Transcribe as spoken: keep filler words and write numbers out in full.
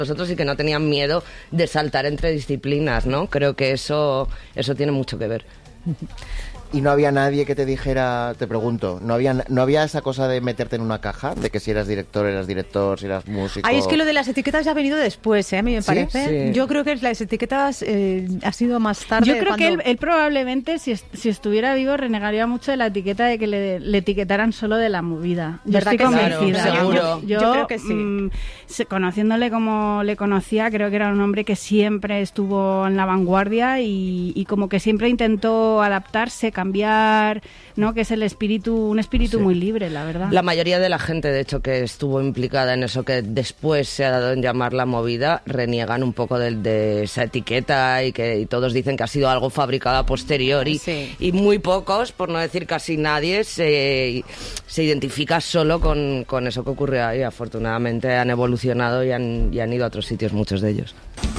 nosotros y que no tenían miedo de saltar entre disciplinas, ¿no? Creo que eso, eso tiene mucho que ver. Y no había nadie que te dijera, te pregunto, ¿no había, no había esa cosa de meterte en una caja? De que si eras director, eras director, si eras músico... Ay, es que lo de las etiquetas ya ha venido después, ¿eh? A mí me ¿Sí? parece. Sí. Yo creo que las etiquetas eh, ha sido más tarde. Yo creo cuando... que él, él probablemente, si, est- si estuviera vivo, renegaría mucho de la etiqueta de que le, le etiquetaran solo de la movida. Yo ¿Verdad estoy que sí? convencida. Claro, seguro. Yo, Yo creo que sí. mm, se- conociéndole como le conocía, creo que era un hombre que siempre estuvo en la vanguardia y, y como que siempre intentó adaptarse, cambiar, ¿no? Que es el espíritu, un espíritu Sí. muy libre, la verdad. La mayoría de la gente, de hecho, que estuvo implicada en eso que después se ha dado en llamar la movida, reniegan un poco de, de esa etiqueta y que y todos dicen que ha sido algo fabricado a posteriori. Sí. Y muy pocos, por no decir casi nadie, se, se identifica solo con, con eso que ocurre ahí. Afortunadamente han evolucionado y han, y han ido a otros sitios muchos de ellos.